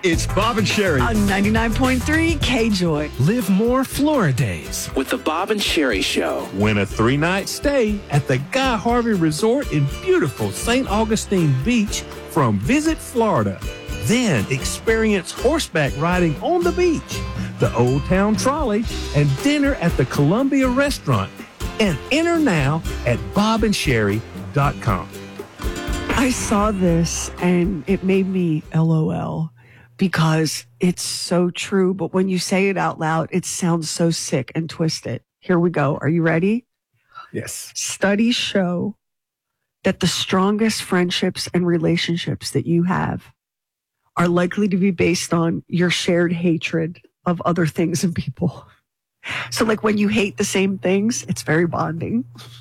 It's Bob and Sherry on 99.3 K-Joy. Live more Florida days with the Bob and Sherry Show. Win a 3-night stay at the Guy Harvey Resort in beautiful St. Augustine Beach from Visit Florida. Then experience horseback riding on the beach, the Old Town Trolley, and dinner at the Columbia Restaurant. And enter now at bobandsherry.com. I saw this and it made me LOL because it's so true. But when you say it out loud, it sounds so sick and twisted. Here we go. Are you ready? Yes. Studies show that the strongest friendships and relationships that you have are likely to be based on your shared hatred of other things and people. So like when you hate the same things, it's very bonding.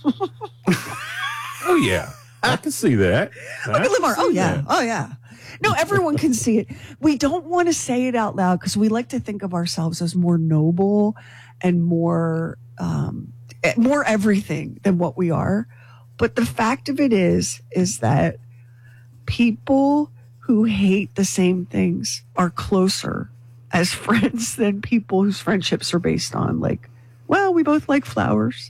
Oh, yeah. I can see that. Look at Lamar. Oh, yeah. Oh, yeah. No, everyone can see it. We don't want to say it out loud because we like to think of ourselves as more noble and more everything than what we are. But the fact of it is that people who hate the same things are closer as friends than people whose friendships are based on like, well, we both like flowers.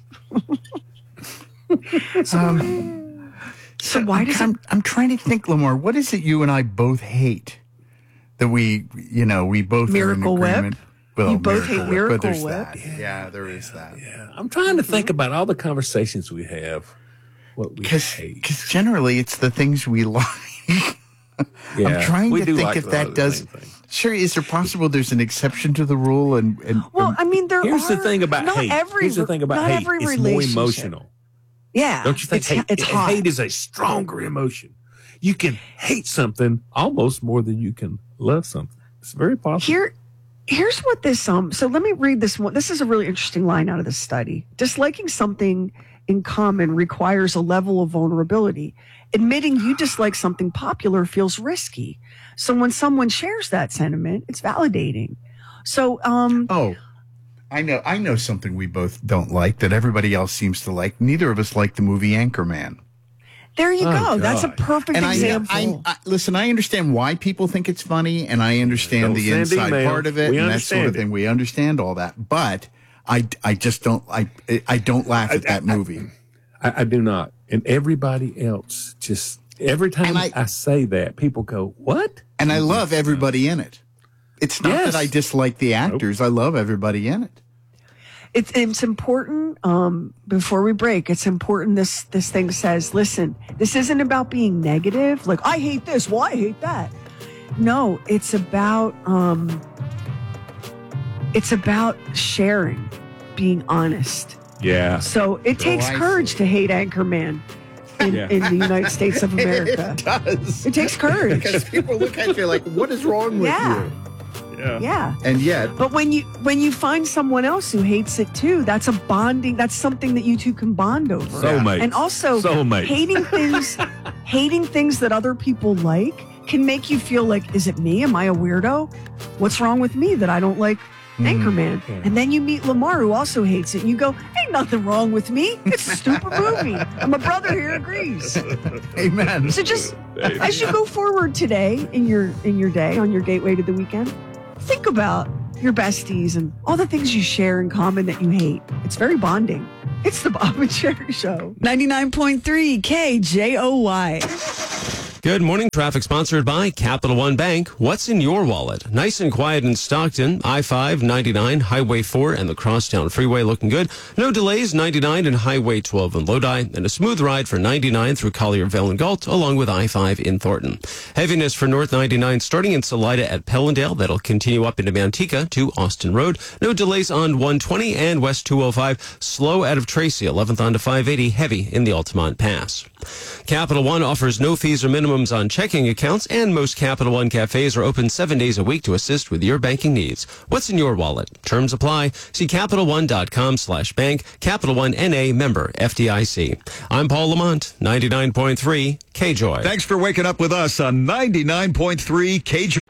So why does I'm trying to think, Lamar, what is it you and I both hate that we both Miracle are in agreement? Whip? Well, You both hate Miracle but there's Whip? that. Yeah, there is that. Yeah. I'm trying to think about all the conversations we have, what we hate. Because generally it's the things we like. Yeah, I'm trying we to do think like if a lot that of the does. same things. Sure, is there possible there's an exception to the rule? Well, I mean, Here's the thing about not hate. Here's the thing about hate. Every It's more relationship. emotional. Yeah. Don't you think it's hot. hate is a stronger emotion? You can hate something almost more than you can love something. It's very possible. Here's what this so let me read this one. This is a really interesting line out of this study. Disliking something in common requires a level of vulnerability. Admitting you dislike something popular feels risky. So when someone shares that sentiment, it's validating. So I know something we both don't like that everybody else seems to like. Neither of us like the movie Anchorman. there you go. God. That's a perfect example. Listen, I understand why people think it's funny, and I understand Don't the send inside emails. part of it, We and that sort of understand thing. it. We understand all that, but I just don't. I don't laugh at that movie. I do not. And everybody else just, every time And I say that, people go, what? And I love everybody in it. It's not Yes. that I dislike the actors. I love everybody in it. It's important, before we break, it's important this thing says, listen, this isn't about being negative. Like, I hate this. Well, I hate that. No, it's about sharing, being honest. Yeah. So it takes I courage see. to hate Anchorman in the United States of America. It does. It takes courage. Because people look at you like, what is wrong with Yeah. you? Yeah. And yet, But when you find someone else who hates it too, that's a bonding. That's something that you two can bond over. Soulmates. And also, Soulmates. hating things that other people like can make you feel like, is it me? Am I a weirdo? What's wrong with me that I don't like Anchorman? Yeah. And then you meet Lamar, who also hates it, and you go, ain't nothing wrong with me. It's a stupid movie. And my brother here agrees. amen. So just as you go forward today in your day on your gateway to the weekend, think about your besties and all the things you share in common that you hate. It's very bonding. It's the Bob and Sherry Show. 99.3 KJOY. Good morning. Traffic sponsored by Capital One Bank. What's in your wallet? Nice and quiet in Stockton. I-5, 99, Highway 4, and the Crosstown Freeway looking good. No delays, 99 and Highway 12 in Lodi, and a smooth ride for 99 through Collierville and Galt, along with I-5 in Thornton. Heaviness for North 99 starting in Salida at Pellendale. That'll continue up into Manteca to Austin Road. No delays on 120 and West 205. Slow out of Tracy, 11th onto 580, heavy in the Altamont Pass. Capital One offers no fees or minimums on checking accounts, and most Capital One cafes are open 7 days a week to assist with your banking needs. What's in your wallet? Terms apply. See CapitalOne.com/bank. Capital One NA, member FDIC. I'm Paul Lamont, 99.3 KJOY. Thanks for waking up with us on 99.3 KJ.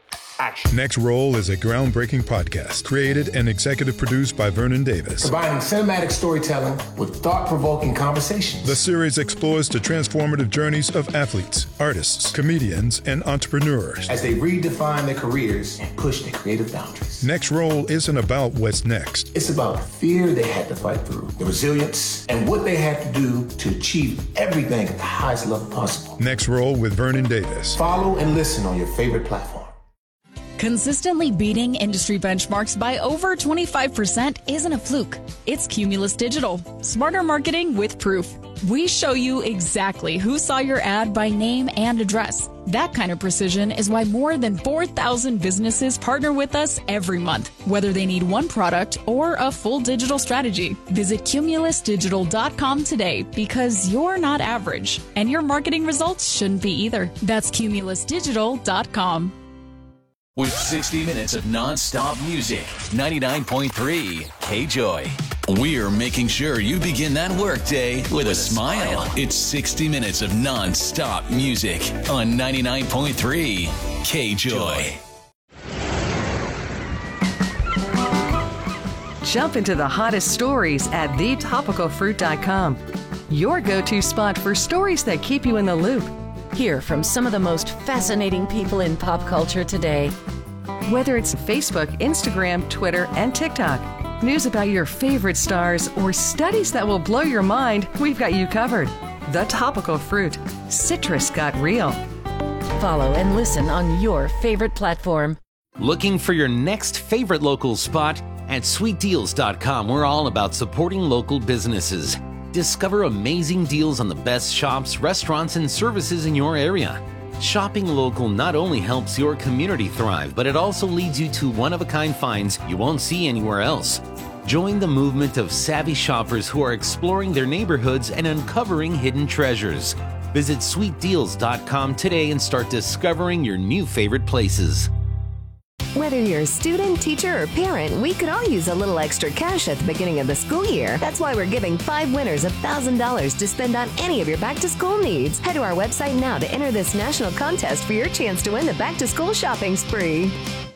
action. Next Roll is a groundbreaking podcast created and executive produced by Vernon Davis. Combining cinematic storytelling with thought-provoking conversations. The series explores the transformative journeys of athletes, artists, comedians, and entrepreneurs as they redefine their careers and push their creative boundaries. Next Roll isn't about what's next. It's about the fear they had to fight through, the resilience, and what they had to do to achieve everything at the highest level possible. Next Roll with Vernon Davis. Follow and listen on your favorite platform. Consistently beating industry benchmarks by over 25% isn't a fluke. It's Cumulus Digital. Smarter marketing with proof. We show you exactly who saw your ad by name and address. That kind of precision is why more than 4,000 businesses partner with us every month, whether they need one product or a full digital strategy. Visit cumulusdigital.com today because you're not average, and your marketing results shouldn't be either. That's cumulusdigital.com. With 60 minutes of non-stop music, 99.3 K-Joy. We're making sure you begin that workday with a smile. It's 60 minutes of non-stop music on 99.3 K-Joy. Jump into the hottest stories at thetopicalfruit.com. Your go-to spot for stories that keep you in the loop. Hear from some of the most fascinating people in pop culture today. Whether it's Facebook, Instagram, Twitter, and TikTok, news about your favorite stars, or studies that will blow your mind, we've got you covered. The Topical Fruit. Citrus got real. Follow and listen on your favorite platform. Looking for your next favorite local spot? At sweetdeals.com, we're all about supporting local businesses. Discover amazing deals on the best shops, restaurants, and services in your area. Shopping local not only helps your community thrive, but it also leads you to one-of-a-kind finds you won't see anywhere else. Join the movement of savvy shoppers who are exploring their neighborhoods and uncovering hidden treasures. Visit sweetdeals.com today and start discovering your new favorite places. Whether you're a student, teacher, or parent, we could all use a little extra cash at the beginning of the school year. That's why we're giving 5 winners $1,000 to spend on any of your back-to-school needs. Head to our website now to enter this national contest for your chance to win the back-to-school shopping spree.